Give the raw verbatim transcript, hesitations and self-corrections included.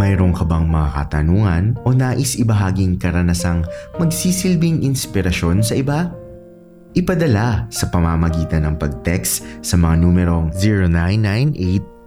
Mayroon ka bang mga katanungan o nais ibahaging karanasang magsisilbing inspirasyon sa iba? Ipadala sa pamamagitan ng pag-text sa mga numerong zero nine nine eight